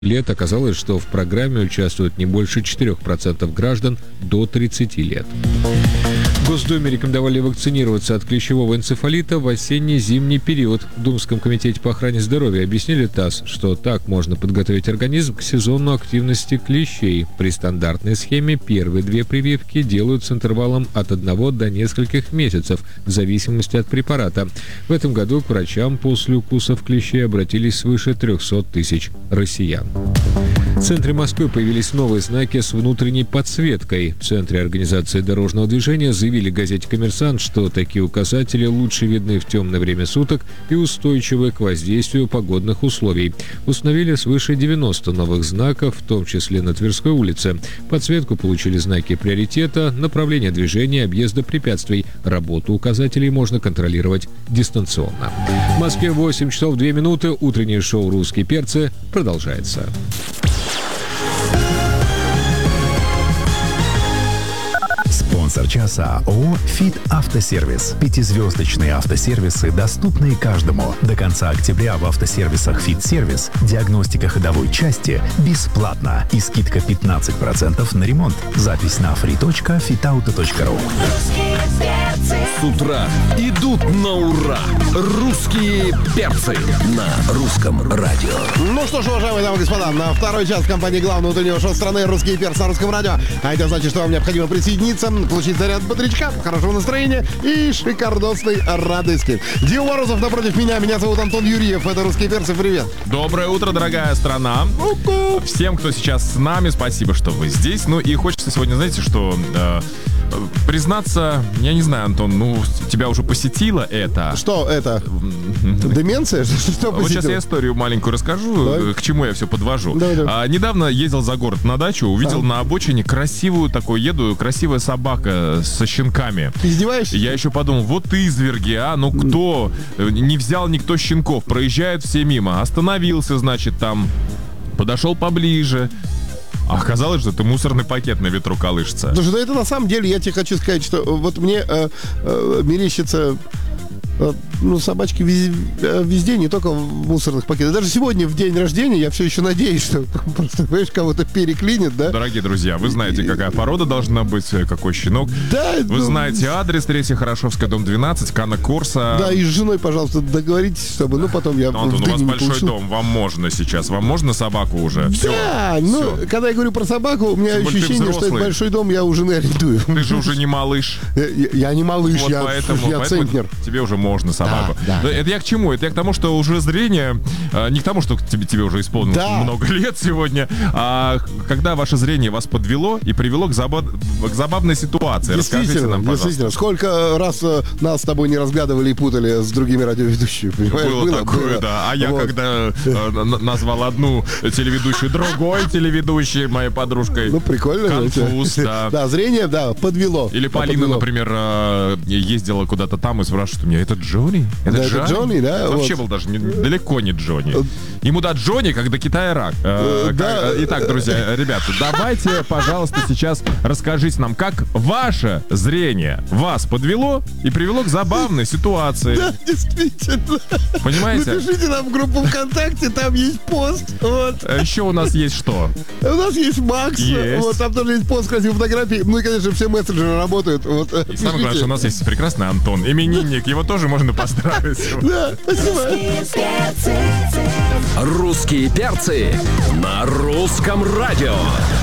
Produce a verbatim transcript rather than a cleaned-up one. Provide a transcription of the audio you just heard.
лет оказалось, что в программе участвуют не больше четырех процентов граждан до тридцати лет. В Госдуме рекомендовали вакцинироваться от клещевого энцефалита в осенне-зимний период. В Думском комитете по охране здоровья объяснили ТАСС, что так можно подготовить организм к сезону активности клещей. При стандартной схеме первые две прививки делают с интервалом от одного до нескольких месяцев, в зависимости от препарата. В этом году к врачам после укусов клещей обратились свыше трехсот тысяч россиян. В центре Москвы появились новые знаки с внутренней подсветкой. В Центре организации дорожного движения заявили газете «Коммерсант», что такие указатели лучше видны в темное время суток и устойчивы к воздействию погодных условий. Установили свыше девяноста новых знаков, в том числе на Тверской улице. Подсветку получили знаки приоритета, направления движения, объезда препятствий. Работу указателей можно контролировать дистанционно. В Москве восемь часов две минуты. Утреннее шоу «Русские перцы» продолжается. Спонсор часа ООО «Фит Автосервис». Пятизвездочные автосервисы, доступные каждому. До конца октября в автосервисах «Фит Сервис» диагностика ходовой части бесплатна и скидка пятнадцать процентов на ремонт. Запись на фри точка фитауто точка ру. С утра идут на ура. Русские перцы на русском радио. Ну что ж, уважаемые дамы и господа, на второй час компании главного утреннего шоу страны «Русские перцы» на русском радио. А это значит, что вам необходимо присоединиться, получить заряд бодрячка, хорошего настроения и шикардосной радости. Дима Морозов напротив меня. Меня зовут Антон Юрьев. Это «Русские перцы». Привет. Доброе утро, дорогая страна. У-ку. Всем, кто сейчас с нами, спасибо, что вы здесь. Ну и хочется сегодня, знаете, что... Э, признаться, я не знаю, Антон, ну, тебя уже посетило это. Что это? Деменция? Что Вот сейчас я историю маленькую расскажу, Давай. К чему я все подвожу. Давай, давай. А, недавно ездил за город на дачу, увидел А. на обочине красивую такую, еду, красивая собака со щенками. Ты издеваешься? Я еще подумал, вот изверги, а, ну кто? Не взял никто щенков, проезжают все мимо. Остановился, значит, там, подошел поближе. А оказалось, что это мусорный пакет на ветру колышется. Слушай, ну это на самом деле, я тебе хочу сказать, что вот мне э, э, мерещится... Ну, собачки везде, везде, не только в мусорных пакетах. Даже сегодня, в день рождения, я все еще надеюсь, что просто, понимаешь, кого-то переклинит, да? Дорогие друзья, вы знаете, какая порода должна быть, какой щенок. Да. Вы ну, знаете адрес третья Хорошевская, дом двенадцать, Кана Корса. Да, и с женой, пожалуйста, договоритесь, чтобы, ну, потом я... Ну, Антон, в у вас дыне не большой получил. дом, вам можно сейчас, вам можно собаку уже? Все. Да, ну, все. когда я говорю про собаку, у меня Тем более ты ощущение, что это взрослый. большой дом я у жены арендую. Ты же уже не малыш. Я, я не малыш, Вот я, поэтому, я поэтому центнер. тебе уже можно собаку. Да, да. Это я к чему? Это я к тому, что уже зрение, э, не к тому, что тебе, тебе уже исполнилось Да. много лет сегодня, а когда ваше зрение вас подвело и привело к, заба- к забавной ситуации. Расскажите Действительно, нам, пожалуйста. действительно. Сколько раз э, нас с тобой не разглядывали и путали с другими радиоведущими, понимаешь? Было, такое, было. да. А я Вот. когда э, н- назвал одну телеведущую другой телеведущей, моей подружкой. Ну, прикольно. Конфуз, знаете. да. Да, зрение, да, подвело. Или Да, Полина, подвело. например, э, ездила куда-то там и спрашивает у меня, это Джонни? Это Да, это Джонни, да, Вообще вот. был даже не- далеко не Джонни. Ему до Джонни, как до Китая рак. Э, Э, да. как- Итак, друзья, ребята, давайте, пожалуйста, сейчас расскажите нам, как ваше зрение вас подвело и привело к забавной ситуации. Да, действительно. Понимаете? Напишите нам в группу ВКонтакте, там есть пост. Вот. А еще у нас есть что? У нас есть Макс. Есть. Вот, там тоже есть пост, красивые фотографии. Ну и, конечно, все мессенджеры работают. Вот, И самое главное, что у нас есть прекрасный Антон, именинник. Его тоже можно поздравить. Да, спасибо. Русские перцы на русском радио.